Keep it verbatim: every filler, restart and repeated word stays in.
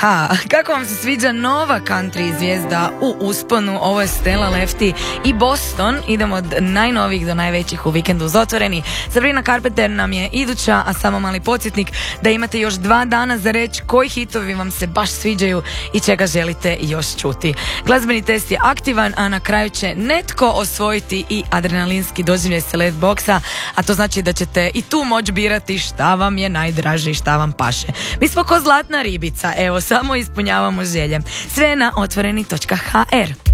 Ha, kako vam se sviđa nova country zvijezda u usponu? Ovo je Stella Lefty i Boston. Idemo od najnovijih do najvećih u vikendu uz Otvoreni. Sabrina Carpenter nam je iduća, a samo mali podsjetnik da imate još dva dana za reći koji hitovi vam se baš sviđaju i čega želite još čuti. Glazbeni test je aktivan, a na kraju će netko osvojiti i adrenalinski doživljaj Select Boxa, a to znači da ćete i tu moći birati šta vam je najdraže i šta vam paše. Mi smo ko zlatna ribica, evo, samo ispunjavamo želje. Sve na otvoreni točka ha er.